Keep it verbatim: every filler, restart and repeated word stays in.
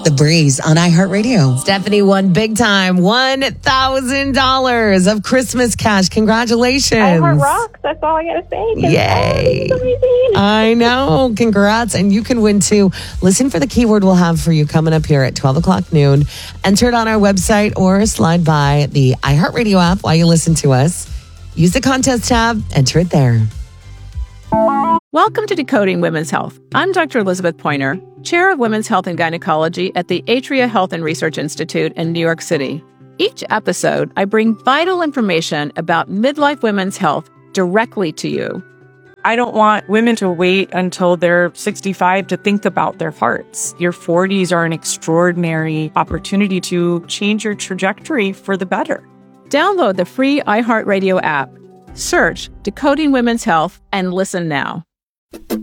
The Breeze on iHeartRadio. Stephanie won big time. one thousand dollars of Christmas cash. Congratulations. iHeart rocks. That's all I got to say. Yay. Oh, I know. Congrats. And you can win too. Listen for the keyword we'll have for you coming up here at twelve o'clock noon. Enter it on our website or slide by the iHeartRadio app while you listen to us. Use the contest tab. Enter it there. Welcome to Decoding Women's Health. I'm Doctor Elizabeth Pointer, Chair of Women's Health and Gynecology at the Atria Health and Research Institute in New York City. Each episode, I bring vital information about midlife women's health directly to you. I don't want women to wait until they're sixty-five to think about their hearts. Your forties are an extraordinary opportunity to change your trajectory for the better. Download the free iHeartRadio app. Search Decoding Women's Health and listen now.